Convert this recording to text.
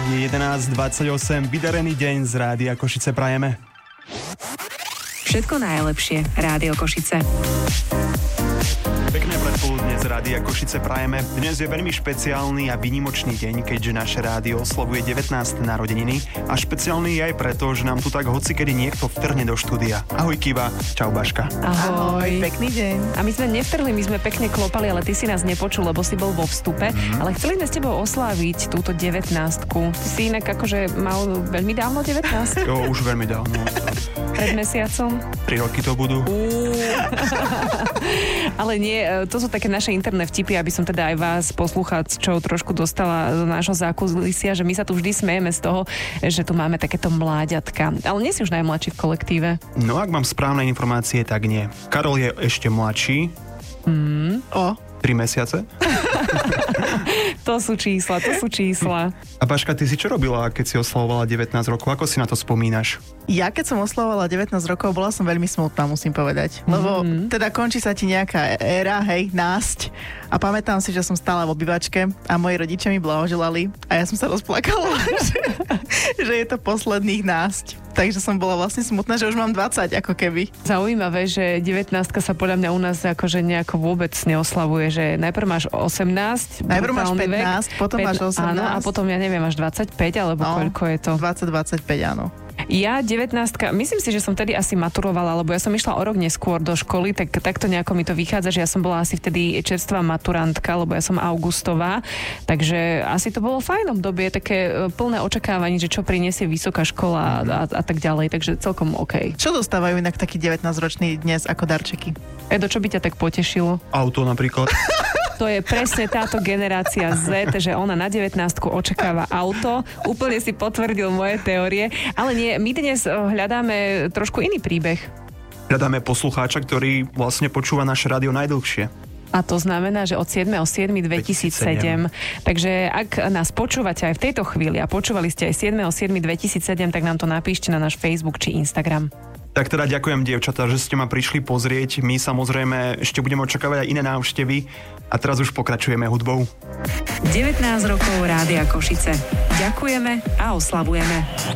Je 11:28, vydarený deň z Rádia Košice prajeme. Všetko najlepšie. Rádio Košice. Pekné predpoludne z Rádia Košice prajeme. Dnes je veľmi špeciálny a výnimočný deň, keďže naše rádio oslavuje 19. narodeniny. A špeciálny je aj preto, že nám tu tak hocikedy niekto vtrhne do štúdia. Ahoj Kiva, čau Baška. Ahoj, pekný deň. A my sme nevtrhli, my sme pekne klopali, ale ty si nás nepočul, lebo si bol vo vstupe. Ale chceli sme s tebou osláviť túto 19. Ty si inak akože mal veľmi dávno 19? Jo, už veľmi dávno. Pred mesiacom? 3 roky to budú. Ale nie, to sú také naše interné vtipy, aby som teda aj vás, poslucháčov, trošku dostala do nášho zákulisia, že my sa tu vždy smejeme z toho, že tu máme takéto mláďatka. Ale nie si už najmladší v kolektíve. No ak mám správne informácie, tak nie. Karol je ešte mladší. 3 mesiace. To sú čísla. A Baška, ty si čo robila, keď si oslavovala 19 rokov? Ako si na to spomínaš? Ja keď som oslavovala 19 rokov, bola som veľmi smutná, musím povedať. Lebo teda končí sa ti nejaká éra, hej, násť. A pamätám si, že som stála v obývačke a moji rodičia mi blahoželali a ja som sa rozplakala, že je to posledných násť. Takže som bola vlastne smutná, že už mám 20, ako keby. Zaujímavé, že 19 sa podľa mňa u nás akože nejako vôbec neoslavuje, že najprv máš 18, najprv máš 15, vek, potom máš 18. Áno, a potom ja neviem, až 25, alebo koľko je to? 20-25, áno. Ja 19, myslím si, že som tedy asi maturovala, lebo ja som išla o rok neskôr do školy, tak takto nejako mi to vychádza, že ja som bola asi vtedy čerstvá maturantka, lebo ja som augustová, takže asi to bolo fajn obdobie, také plné očakávanie, že čo prinesie vysoká škola a tak ďalej, takže celkom OK. Čo dostávajú inak takí 19-roční dnes ako darčeky? Edo, čo by ťa tak potešilo? Auto napríklad. To je presne táto generácia Z, že ona na 19 očakáva auto. Úplne si potvrdil moje teórie. Ale nie, my dnes hľadáme trošku iný príbeh. Hľadáme poslucháča, ktorý vlastne počúva naše rádio najdlhšie. A to znamená, že od 7.7.2007. Takže ak nás počúvate aj v tejto chvíli a počúvali ste aj 7.7.2007, tak nám to napíšte na náš Facebook či Instagram. Tak teda ďakujem, dievčatá, že ste ma prišli pozrieť. My samozrejme ešte budeme očakávať aj iné návštevy. A teraz už pokračujeme hudbou. 19 rokov Rádia Košice. Ďakujeme a oslavujeme.